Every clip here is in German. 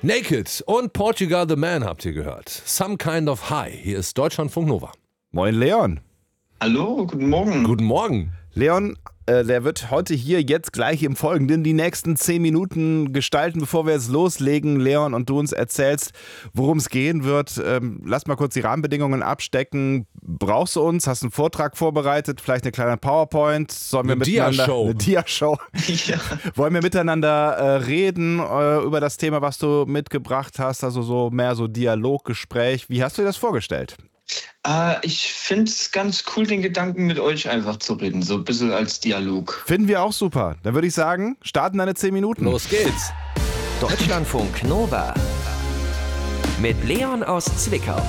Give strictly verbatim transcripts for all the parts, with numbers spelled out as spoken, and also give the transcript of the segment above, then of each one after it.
Naked und Portugal the Man habt ihr gehört. Some Kind of High. Hier ist Deutschlandfunk Nova. Moin Leon. Hallo, guten Morgen. Guten Morgen. Leon, äh, der wird heute hier jetzt gleich im Folgenden die nächsten zehn Minuten gestalten, bevor wir jetzt loslegen, Leon, und du uns erzählst, worum es gehen wird. Ähm, lass mal kurz die Rahmenbedingungen abstecken. Brauchst du uns? Hast du einen Vortrag vorbereitet? Vielleicht eine kleine PowerPoint? Sollen wir Eine miteinander Dia-Show. eine Dia-Show? Ja. Wollen wir miteinander äh, reden äh, über das Thema, was du mitgebracht hast? Also so mehr so Dialoggespräch. Wie hast du dir das vorgestellt? Äh, ich finde es ganz cool, den Gedanken mit euch einfach zu reden, so ein bisschen als Dialog. Finden wir auch super. Dann würde ich sagen, starten deine zehn Minuten. Los geht's. Deutschlandfunk Nova mit Leon aus Zwickau.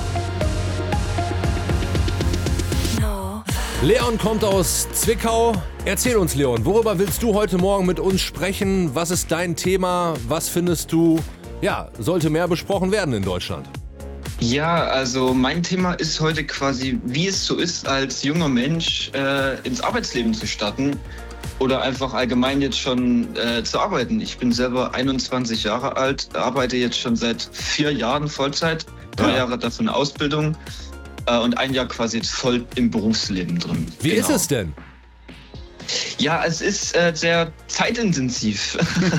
Leon kommt aus Zwickau. Erzähl uns, Leon, worüber willst du heute Morgen mit uns sprechen? Was ist dein Thema? Was findest du, ja, sollte mehr besprochen werden in Deutschland? Ja, also mein Thema ist heute quasi, wie es so ist, als junger Mensch äh, ins Arbeitsleben zu starten oder einfach allgemein jetzt schon äh, zu arbeiten. Ich bin selber einundzwanzig Jahre alt, arbeite jetzt schon seit vier Jahren Vollzeit, drei Ja. Jahre davon Ausbildung äh, und ein Jahr quasi jetzt voll im Berufsleben drin. Wie Genau. ist es denn? Ja, es ist äh, sehr zeitintensiv.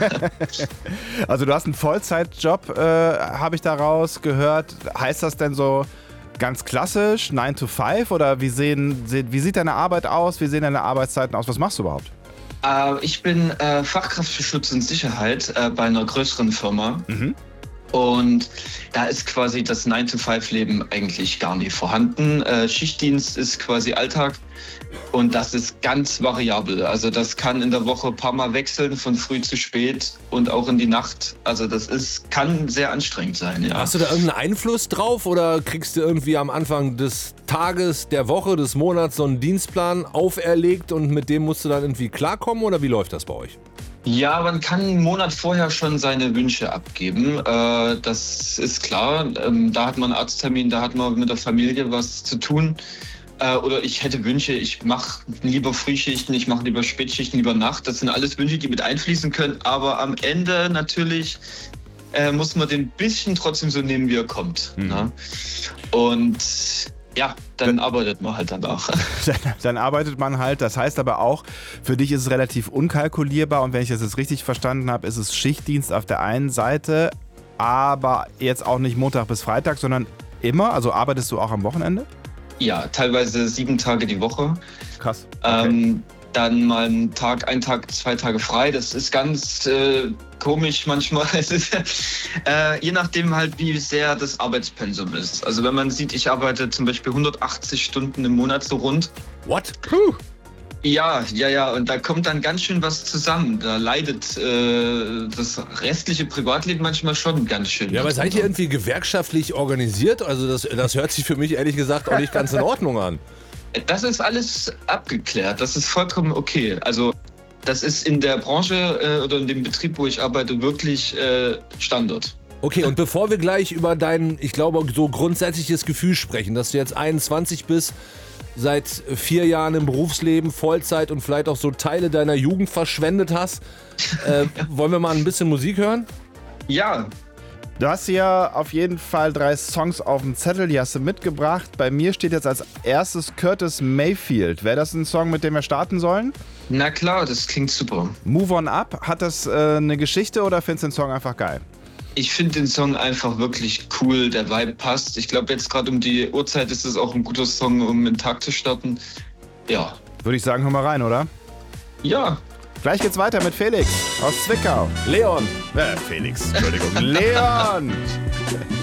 Also du hast einen Vollzeitjob, äh, habe ich daraus gehört. Heißt das denn so ganz klassisch, nine to five? Oder wie, sehen, wie sieht deine Arbeit aus? Wie sehen deine Arbeitszeiten aus? Was machst du überhaupt? Äh, ich bin äh, Fachkraft für Schutz und Sicherheit äh, bei einer größeren Firma. Mhm. Und da ist quasi das nine to five Leben eigentlich gar nicht vorhanden. Äh, Schichtdienst ist quasi Alltag und das ist ganz variabel. Also das kann in der Woche ein paar Mal wechseln, von früh zu spät und auch in die Nacht. Also das ist, kann sehr anstrengend sein, ja. Hast du da irgendeinen Einfluss drauf oder kriegst du irgendwie am Anfang des Tages, der Woche, des Monats so einen Dienstplan auferlegt und mit dem musst du dann irgendwie klarkommen oder wie läuft das bei euch? Ja, man kann einen Monat vorher schon seine Wünsche abgeben. Äh, das ist klar. Ähm, da hat man einen Arzttermin, da hat man mit der Familie was zu tun. Äh, oder ich hätte Wünsche, ich mache lieber Frühschichten, ich mache lieber Spätschichten, lieber Nacht. Das sind alles Wünsche, die mit einfließen können. Aber am Ende natürlich äh, muss man den bisschen trotzdem so nehmen, wie er kommt. Mhm. Ne? Und ja, dann arbeitet man halt danach. Dann, dann arbeitet man halt. Das heißt aber auch, für dich ist es relativ unkalkulierbar. Und wenn ich das jetzt richtig verstanden habe, ist es Schichtdienst auf der einen Seite, aber jetzt auch nicht Montag bis Freitag, sondern immer. Also arbeitest du auch am Wochenende? Ja, teilweise sieben Tage die Woche. Krass. Ähm, dann mal einen Tag, einen Tag, zwei Tage frei. Das ist ganz äh, komisch manchmal. Es ist, äh, je nachdem halt, wie sehr das Arbeitspensum ist. Also wenn man sieht, ich arbeite zum Beispiel hundertachtzig Stunden im Monat so rund. What? Puh. Ja, ja, ja. Und da kommt dann ganz schön was zusammen. Da leidet äh, das restliche Privatleben manchmal schon ganz schön. Ja, aber seid ihr irgendwie gewerkschaftlich organisiert? Also das, das hört sich für mich ehrlich gesagt auch nicht ganz in Ordnung an. Das ist alles abgeklärt. Das ist vollkommen okay. Also das ist in der Branche äh, oder in dem Betrieb, wo ich arbeite, wirklich äh, Standard. Okay, und bevor wir gleich über dein, ich glaube, so grundsätzliches Gefühl sprechen, dass du jetzt einundzwanzig bist, seit vier Jahren im Berufsleben, Vollzeit und vielleicht auch so Teile deiner Jugend verschwendet hast, äh, wollen wir mal ein bisschen Musik hören? Ja, Du hast hier auf jeden Fall drei Songs auf dem Zettel, die hast du mitgebracht. Bei mir steht jetzt als erstes Curtis Mayfield. Wäre das ein Song, mit dem wir starten sollen? na klar, das klingt super. Move On Up, hat das äh, eine Geschichte oder findest du den Song einfach geil? Ich finde den Song einfach wirklich cool, der Vibe passt. Ich glaube, jetzt gerade um die Uhrzeit ist es auch ein guter Song, um den Tag zu starten. Ja. Würde ich sagen, hör mal rein, oder? Ja. Gleich geht's weiter mit Felix aus Zwickau. Leon. Äh, Felix, Entschuldigung. Leon!